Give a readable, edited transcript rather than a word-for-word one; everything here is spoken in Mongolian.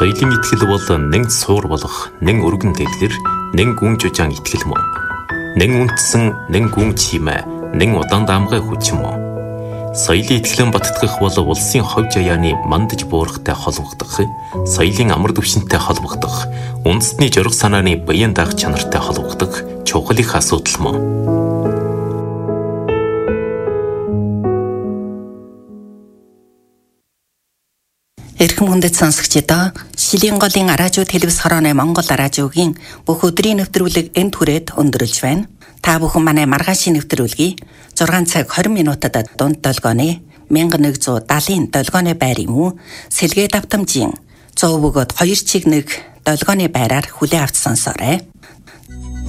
Соёлын итгэл бол нэг суур болох, нэг өргөн дэлгэр, нэг гүн жужаан итгэл мөн. Нэг үндэсэн, нэг гүн чимээ, нэг удаан даамгай хүч мөн. Соёлын итгэлэн баттгах бол улсын хов жаяаны мандаж буурахтай холбогдох, соёлын амар түвшинтэй холбогдох, үндэсний жураг санааны баян даах чанартай холбогдох чухал их асуудал мөн. Эрхэм хүндэт сонсогчдоо Шилийн голын радио телевиз хорооны Монгол радиогийн бүх өдрийн нэвтрүүлэг энд хүрээд өндөрлж байна. Та бүхэн манай маргаашийн нэвтрүүлгийг 6 цаг 20 минутад дунд долгооны 1170-ийн долгооны байр юм уу? Сэлгээ давтамжийн 100 бөгөөд 2 чиг нэг долгооны байраар хүлээн авч сонсоорой.